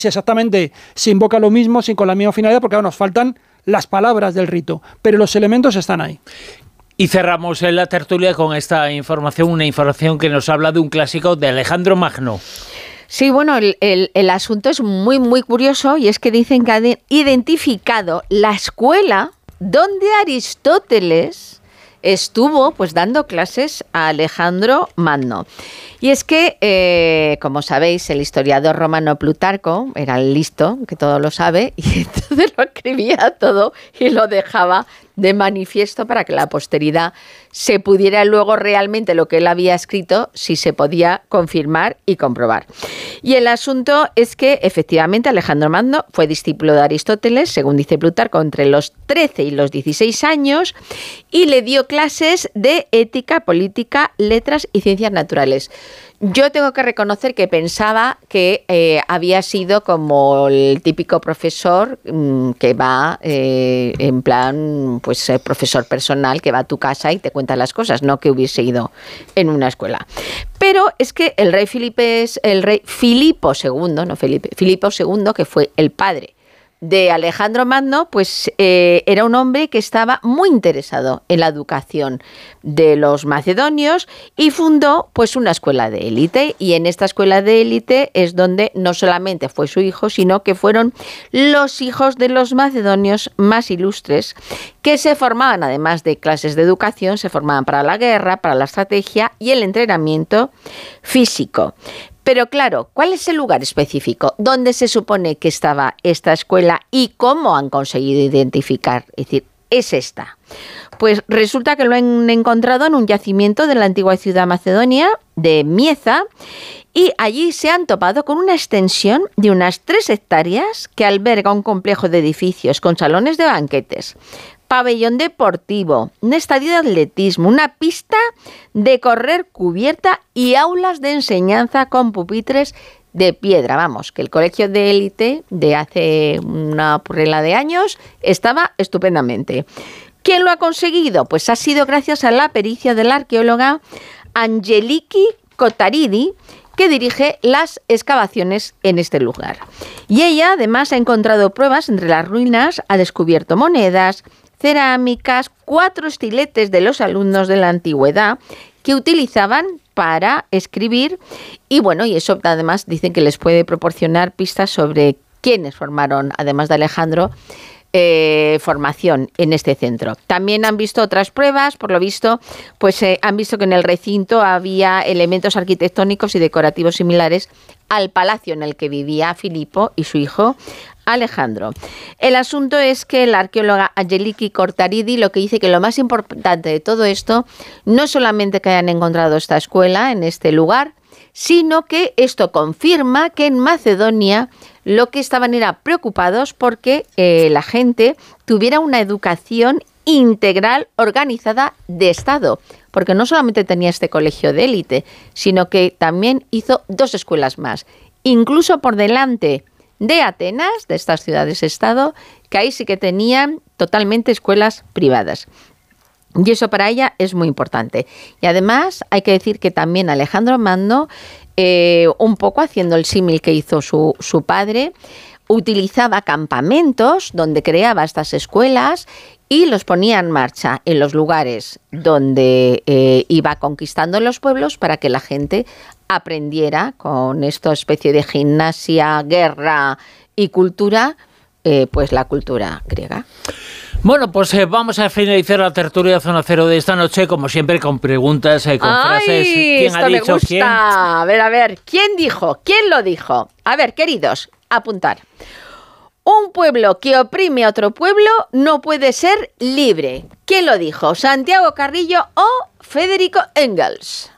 exactamente se invoca lo mismo, con la misma finalidad, porque ahora nos faltan las palabras del rito, pero los elementos están ahí. Y cerramos la tertulia con esta información, una información que nos habla de un clásico de Alejandro Magno. Sí, bueno, el asunto es muy, muy curioso, y es que dicen que han identificado la escuela donde Aristóteles estuvo pues dando clases a Alejandro Magno. Y es que, como sabéis, el historiador romano Plutarco era el listo, que todo lo sabe, y entonces lo escribía todo y lo dejaba de manifiesto para que la posteridad se pudiera luego realmente lo que él había escrito, si se podía confirmar y comprobar. Y el asunto es que efectivamente Alejandro Magno fue discípulo de Aristóteles, según dice Plutarco, entre los 13 y los 16 años, y le dio clases de ética, política, letras y ciencias naturales. Yo tengo que reconocer que pensaba que había sido como el típico profesor que va en plan, pues profesor personal, que va a tu casa y te cuenta las cosas, no que hubiese ido en una escuela. Pero es que el rey Filipo II, que fue el padre de Alejandro Magno, pues era un hombre que estaba muy interesado en la educación de los macedonios y fundó pues una escuela de élite, y en esta escuela de élite es donde no solamente fue su hijo, sino que fueron los hijos de los macedonios más ilustres, que se formaban, además de clases de educación, se formaban para la guerra, para la estrategia y el entrenamiento físico. Pero claro, ¿cuál es el lugar específico donde se supone que estaba esta escuela y cómo han conseguido identificar? Es decir, es esta. Pues resulta que lo han encontrado en un yacimiento de la antigua ciudad macedonia de Mieza, y allí se han topado con una extensión de unas 3 hectáreas que alberga un complejo de edificios con salones de banquetes, pabellón deportivo, un estadio de atletismo, una pista de correr cubierta y aulas de enseñanza con pupitres de piedra. Vamos, que el colegio de élite de hace una purrela de años estaba estupendamente. ¿Quién lo ha conseguido? Pues ha sido gracias a la pericia de la arqueóloga Angeliki Kotaridi, que dirige las excavaciones en este lugar. Y ella además ha encontrado pruebas entre las ruinas, ha descubierto monedas, cerámicas, 4 estiletes de los alumnos de la antigüedad que utilizaban para escribir, y bueno, y eso además dicen que les puede proporcionar pistas sobre quiénes formaron, además de Alejandro, formación en este centro. También han visto otras pruebas, por lo visto, pues han visto que en el recinto había elementos arquitectónicos y decorativos similares al palacio en el que vivía Filipo y su hijo Alejandro. El asunto es que la arqueóloga Angeliki Kotaridi lo que dice que lo más importante de todo esto no es solamente que hayan encontrado esta escuela en este lugar, sino que esto confirma que en Macedonia lo que estaban era preocupados porque la gente tuviera una educación integral, organizada, de Estado, porque no solamente tenía este colegio de élite, sino que también hizo 2 escuelas más, incluso por delante de Atenas, de estas ciudades-estado, que ahí sí que tenían totalmente escuelas privadas. Y eso para ella es muy importante. Y además hay que decir que también Alejandro Magno, un poco haciendo el símil que hizo su padre, utilizaba campamentos donde creaba estas escuelas y los ponía en marcha en los lugares donde iba conquistando los pueblos para que la gente aprendiera con esta especie de gimnasia, guerra y cultura, pues la cultura griega. Bueno, pues vamos a finalizar la tertulia Zona Cero de esta noche, como siempre, con preguntas, con frases. ¿Quién ha dicho quién? A ver, ¿quién dijo? ¿Quién lo dijo? A ver, queridos, apuntar. Un pueblo que oprime a otro pueblo no puede ser libre. ¿Quién lo dijo? ¿Santiago Carrillo o Federico Engels?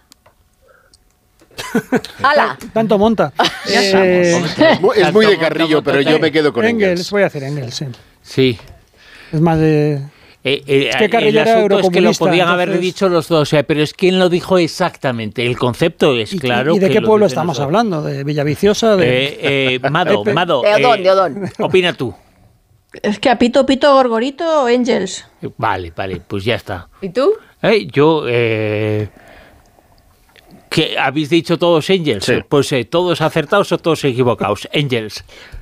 ¡Hala! Tanto monta. Es muy de Carrillo, pero yo me quedo con Engels. Voy a hacer Engels, sí. Sí. Es más de... Es que el asunto es que lo podían haber dicho los dos, pero es quién lo dijo exactamente. El concepto es claro. ¿Y de qué pueblo estamos hablando? ¿De Villaviciosa? Mado. De Odón. Opina tú. Es que a Pito Gorgorito Engels. Vale, pues ya está. ¿Y tú? Yo Que habéis dicho todos Angels. Sí. Pues todos acertados o todos equivocados. Angels.